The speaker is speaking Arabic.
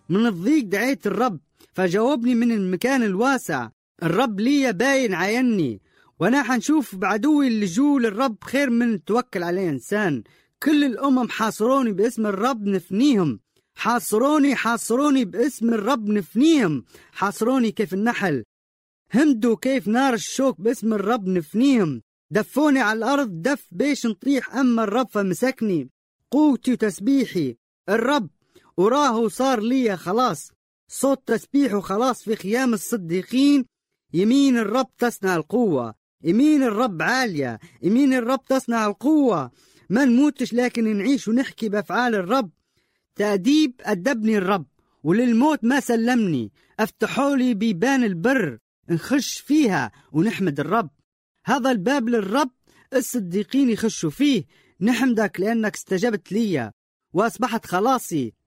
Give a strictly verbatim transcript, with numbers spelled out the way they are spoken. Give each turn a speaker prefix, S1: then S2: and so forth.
S1: من الضيق دعيت الرب فجاوبني من المكان الواسع. الرب لي باين عيني، وانا حنشوف بعدوي اللجوء للرب خير من توكل عليه انسان. كل الامم حاصروني باسم الرب نفنيهم، حاصروني حاصروني باسم الرب نفنيهم، حاصروني كيف النحل، همدوا كيف نار الشوك باسم الرب نفنيهم. دفوني على الارض دف بيش نطيح، اما الرب فمسكني. قوتي وتسبيحي الرب وراه صار لي خلاص، صوت تسبيحه خلاص في خيام الصديقين. يمين الرب تصنع القوة، يمين الرب عالية، يمين الرب تصنع القوة. ما نموتش لكن نعيش ونحكي بأفعال الرب. تأديب أدبني الرب وللموت ما سلمني، افتحوا لي بيبان البر نخش فيها ونحمد الرب. هذا الباب للرب الصديقين يخشوا فيه. نحمدك لأنك استجبت لي وأصبحت خلاصي.